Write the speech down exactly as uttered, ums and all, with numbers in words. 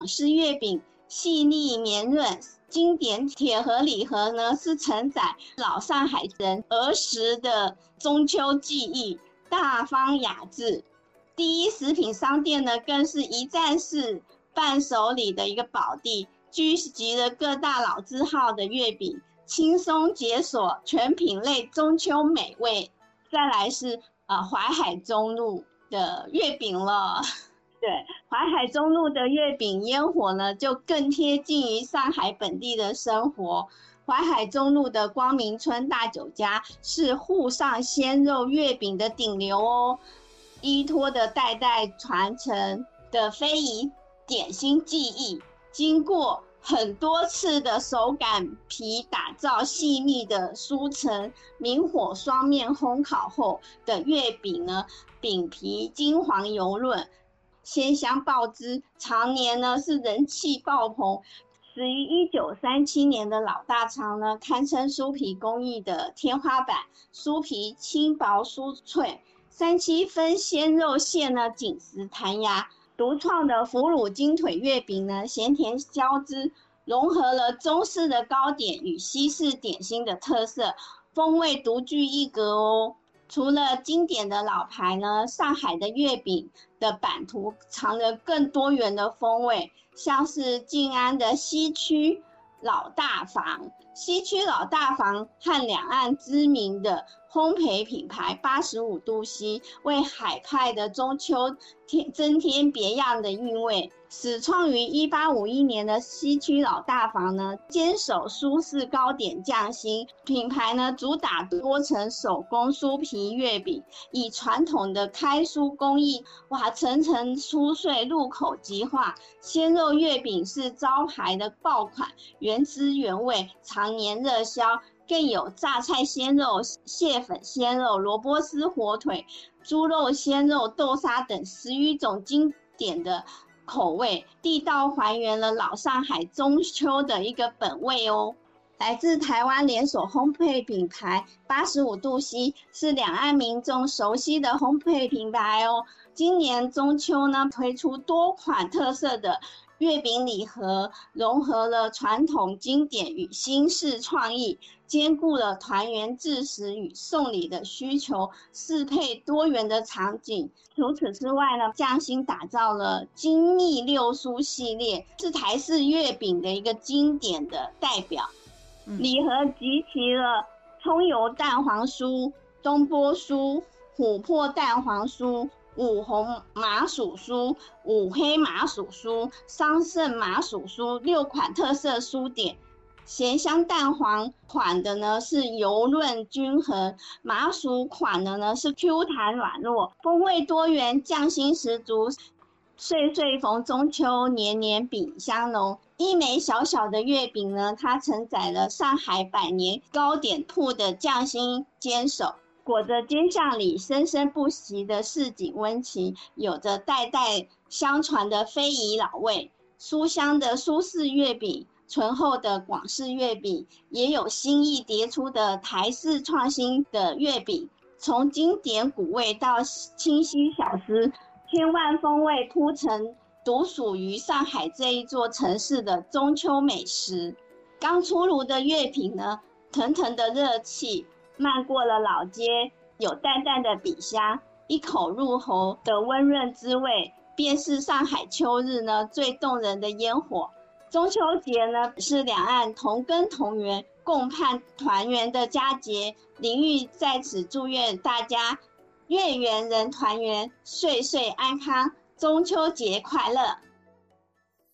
是月饼细腻绵润，经典铁盒礼盒呢是承载老上海人儿时的中秋记忆，大方雅致。第一食品商店呢更是一站式伴手礼的一个宝地，聚集了各大老字号的月饼，轻松解锁全品类中秋美味。再来是呃淮海中路的月饼了。对，淮海中路的月饼烟火呢，就更贴近于上海本地的生活。淮海中路的光明村大酒家是沪上鲜肉月饼的顶流哦，依托的代代传承的非遗点心技艺，经过很多次的手擀皮打造细密的酥层，明火双面烘烤后的月饼呢，饼皮金黄油润，鲜香爆汁，常年呢是人气爆棚。始于一九三七年的老大肠呢，堪称酥皮工艺的天花板，酥皮轻薄酥脆，三七分鲜肉馅呢紧实弹牙。独创的腐乳金腿月饼呢，咸甜交织，融合了中式的糕点与西式点心的特色，风味独具一格哦。除了经典的老牌呢，上海的月饼的版图藏着更多元的风味，像是静安的西区老大房，西区老大房和两岸知名的烘焙品牌八十五度 C， 为海派的中秋增添别样的韵味。始创于一八五一年的西区老大房呢，坚守苏式糕点匠心，品牌呢主打多层手工酥皮月饼，以传统的开酥工艺，哇，层层酥脆，入口即化。鲜肉月饼是招牌的爆款，原汁原味，常年热销。更有榨菜鲜肉、蟹粉鲜肉、萝卜丝火腿、猪肉鲜肉、豆沙等十余种经典的口味，地道还原了老上海中秋的一个本味哦。来自台湾连锁烘焙品牌八十五度 C， 是两岸民众熟悉的烘焙品牌哦。今年中秋呢，推出多款特色的月饼礼盒，融合了传统经典与新式创意，兼顾了团圆致食与送礼的需求，适配多元的场景。除此之外呢，匠心打造了精密六酥系列，是台式月饼的一个经典的代表。礼盒集齐了葱油蛋黄酥、东坡酥、琥珀蛋黄酥、五红麻薯酥、五黑麻薯酥、桑葚麻薯酥六款特色酥点。咸香蛋黄款的呢是油润均衡，麻薯款的呢是 Q 弹软糯，风味多元，匠心十足。岁岁逢中秋，年年饼香浓。一枚小小的月饼呢，它承载了上海百年糕点铺的匠心坚守，裹着煎酱里生生不息的市井温情，有着代代相传的非遗老味。酥香的苏式月饼，醇厚的广式月饼，也有新意迭出的台式创新的月饼，从经典古味到清新小吃，千万风味铺陈独属于上海这一座城市的中秋美食。刚出炉的月饼呢，腾腾的热气漫过了老街，有淡淡的笔香，一口入喉的温润滋味，便是上海秋日呢最动人的烟火。中秋节呢是两岸同根同源、共盼团圆的佳节，林玉在此祝愿大家月圆人团圆，岁岁安康，中秋节快乐。